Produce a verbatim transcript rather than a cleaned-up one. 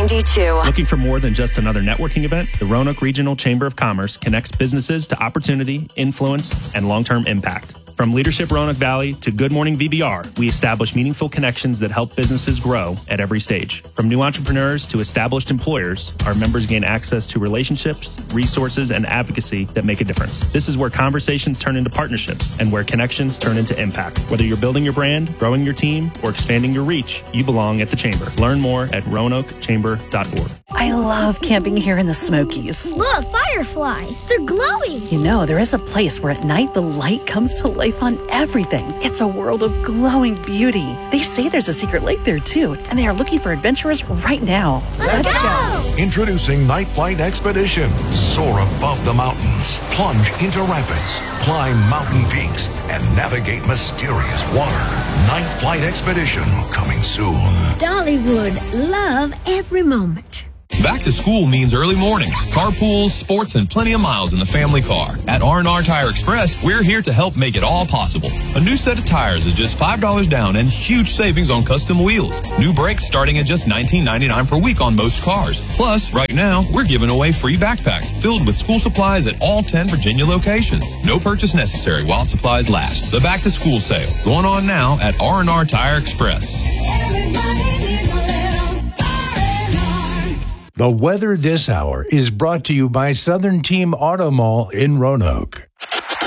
ninety-two. Looking for more than just another networking event? The Roanoke Regional Chamber of Commerce connects businesses to opportunity, influence, and long-term impact. From Leadership Roanoke Valley to Good Morning V B R, we establish meaningful connections that help businesses grow at every stage. From new entrepreneurs to established employers, our members gain access to relationships, resources, and advocacy that make a difference. This is where conversations turn into partnerships and where connections turn into impact. Whether you're building your brand, growing your team, or expanding your reach, you belong at the Chamber. Learn more at roanoke chamber dot org. I love camping here in the Smokies. Look, fireflies. They're glowing. You know, there is a place where at night the light comes to life on everything. It's a world of glowing beauty. They say there's a secret lake there too, and they are looking for adventurers right now. Let's, Let's go. go! Introducing Night Flight Expedition. Soar above the mountains, plunge into rapids, climb mountain peaks, and navigate mysterious water. Night Flight Expedition coming soon. Dollywood, love every moment. Back to school means early mornings, carpools, sports, and plenty of miles in the family car. At R and R Tire Express, we're here to help make it all possible. A new set of tires is just five dollars down and huge savings on custom wheels. New brakes starting at just nineteen ninety-nine per week on most cars. Plus, right now, we're giving away free backpacks filled with school supplies at all ten Virginia locations. No purchase necessary while supplies last. The Back to School sale going on now at R and R Tire Express. Everybody needs a little R and R. The weather this hour is brought to you by Southern Team Auto Mall in Roanoke.